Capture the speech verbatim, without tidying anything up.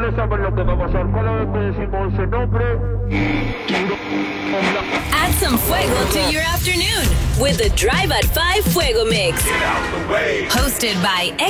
quiero saber lo que va a pasar cada vez que decimos ese nombre. Add some fuego to your afternoon with the Drive at five Fuego Mix. Get out the way. Hosted by